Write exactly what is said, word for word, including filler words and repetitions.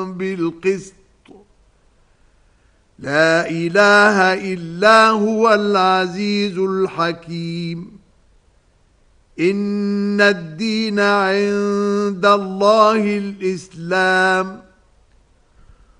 بالقسط لا إله إلا هو العزيز الحكيم إن الدين عند الله الإسلام